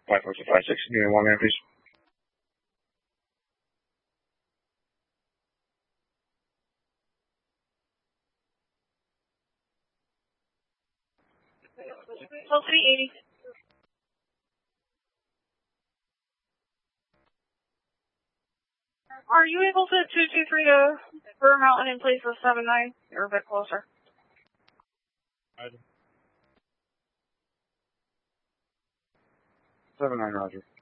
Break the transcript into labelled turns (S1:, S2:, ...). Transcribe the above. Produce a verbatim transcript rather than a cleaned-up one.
S1: five four two five six, give me one minute, please.
S2: Well, three eighty. Are you able to two two three to Burr Mountain in place of seven nine? You're a bit closer.
S1: Seven nine, Roger.